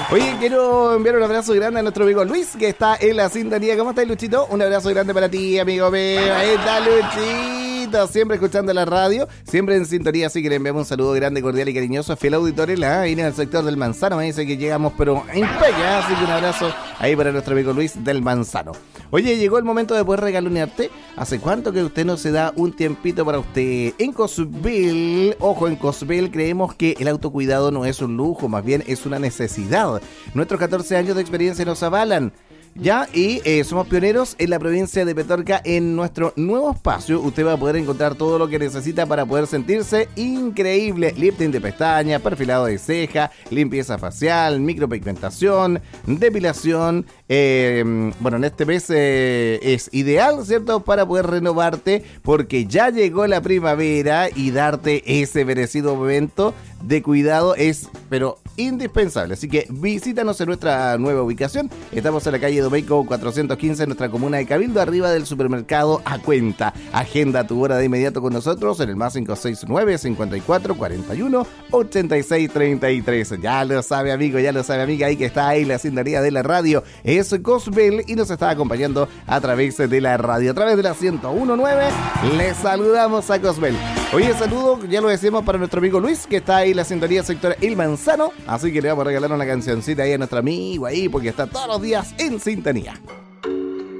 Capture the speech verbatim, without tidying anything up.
Oye, quiero enviar un abrazo grande a nuestro amigo Luis, que está en la sintonía. ¿Cómo estás, Luchito? Un abrazo grande para ti, amigo mío. Ahí está, Luchito, siempre escuchando la radio, siempre en sintonía, así que le enviamos un saludo grande, cordial y cariñoso. Fiel auditor en la en el sector del Manzano, me dice que llegamos, pero en pega, así que un abrazo ahí para nuestro amigo Luis del Manzano. Oye, llegó el momento de poder regalonearte. ¿Hace cuánto que usted no se da un tiempito para usted? En Cosbil, ojo, en Cosbil creemos que el autocuidado no es un lujo, más bien es una necesidad. Nuestros catorce años de experiencia nos avalan. Ya, y eh, somos pioneros en la provincia de Petorca. En nuestro nuevo espacio usted va a poder encontrar todo lo que necesita para poder sentirse increíble. Lifting de pestañas, perfilado de ceja, limpieza facial, micropigmentación, depilación. Eh, bueno, en este mes eh, es ideal, ¿cierto?, para poder renovarte, porque ya llegó la primavera y darte ese merecido momento de cuidado es, pero indispensable. Así que visítanos en nuestra nueva ubicación. Estamos en la calle Domeico cuatrocientos quince, en nuestra comuna de Cabildo, arriba del supermercado A Cuenta. Agenda tu hora de inmediato con nosotros en el más cinco seis nueve, cincuenta y cuatro, cuarenta y uno, ochenta y seis, treinta y tres. Ya lo sabe, amigo, ya lo sabe, amiga, ahí que está ahí la sintonía de la radio. Es Cosbel y nos está acompañando a través de la radio, a través de la ciento uno punto nueve. Les saludamos a Cosbel. Oye, saludo, ya lo decimos, para nuestro amigo Luis, que está ahí en la sintonía sector El Manzano. Así que le vamos a regalar una cancioncita ahí a nuestro amigo ahí, porque está todos los días en sintonía.